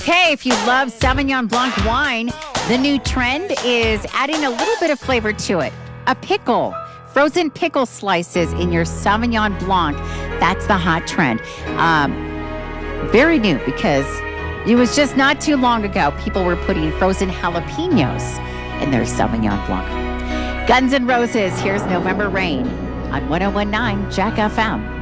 Hey, if you love Sauvignon Blanc wine, the new trend is adding a little bit of flavor to it. A pickle, frozen pickle slices in your Sauvignon Blanc. That's the hot trend. Very new because it was just not too long ago people were putting frozen jalapenos in their Sauvignon Blanc. Guns N' Roses, here's November Rain on 1019 Jack FM.